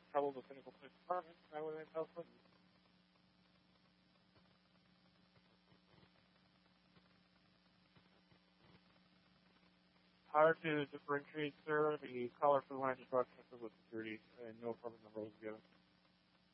trouble with Pinnacle Police Department. I would tell them. Hard to differentiate, sir. The caller for the line just brought civil security, and no problem number was given.